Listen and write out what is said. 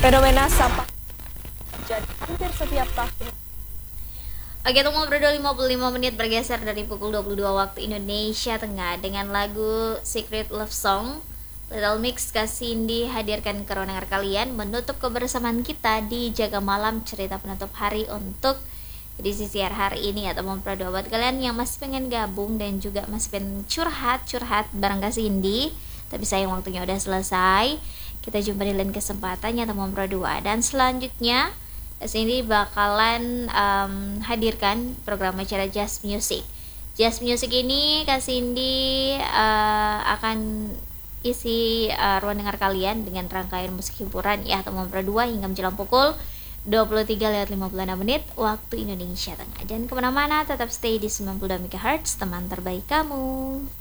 Fenomena sampah terjadi hampir setiap tahun. Oke, tunggu berdua 55 menit bergeser dari pukul 22 waktu Indonesia Tengah dengan lagu Secret Love Song Little Mix Kasindi hadirkan ke ruang dengar kalian menutup kebersamaan kita di Jaga Malam cerita penutup hari untuk edisi siar hari ini atau memperdoa buat kalian yang masih pengen gabung dan juga masih pengen curhat bareng Kasindi tapi sayang waktunya udah selesai. Kita jumpa di lain kesempatannya atau memperdoa dan selanjutnya Kasindi bakalan hadirkan program acara Jazz Music. Jazz Music ini Kasindi akan isi ruang dengar kalian dengan rangkaian musik hiburan ya atau memperdoa hingga menjelang pukul 23:56 menit waktu Indonesia Tengah. Jangan kemana-mana, tetap stay di 92 MHz teman terbaik kamu.